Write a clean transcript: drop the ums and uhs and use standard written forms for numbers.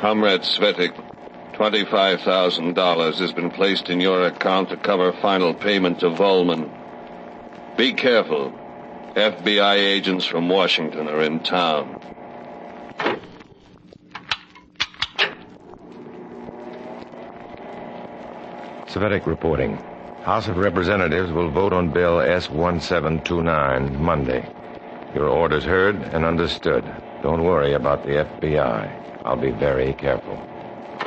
Comrade Svetik, $25,000 has been placed in your account to cover final payment to Volman. Be careful. FBI agents from Washington are in town. Svetik reporting. House of Representatives will vote on Bill S-1729 Monday. Your orders heard and understood. Don't worry about the FBI. I'll be very careful.